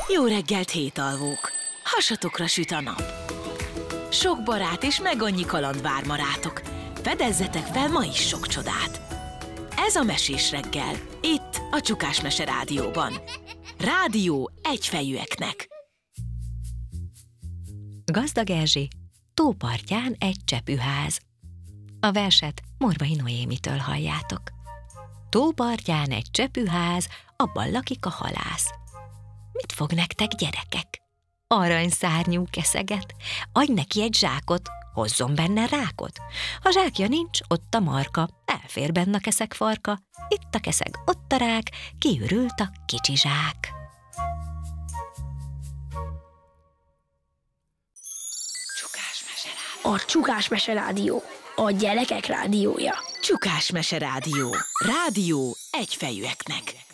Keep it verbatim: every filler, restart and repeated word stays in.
Jó reggelt, hétalvók! Hasatokra süt a nap. Sok barát és meg annyi kaland vár ma rátok. Fedezzetek fel ma is sok csodát. Ez a Mesés reggel, itt a Csukás Mese Rádióban. Rádió egyfejűeknek. Gazdag Erzsi, tópartján egy csepüház. A verset Morvai Noémitől halljátok. Tópartján egy csepüház, abban lakik a halász. Mit fog nektek, gyerekek? Aranyszárnyú keszeget, adj neki egy zsákot, hozzon benne rákot. Ha zsákja nincs, ott a marka, elfér benne a keszeg farka. Itt a keszeg, ott a rák, kiürült a kicsi zsák. Csukás Mese Rádió. A Csukás Mese Rádió, a gyerekek rádiója. Csukás Mese Rádió. Rádió egyfejűeknek.